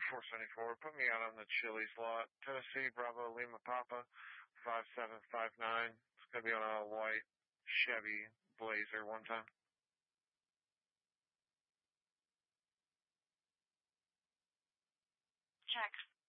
474. Put me out on the Chili's lot. Tennessee, Bravo, Lima, Papa, 5759. It's going to be on a white Chevy Blazer one time. Check.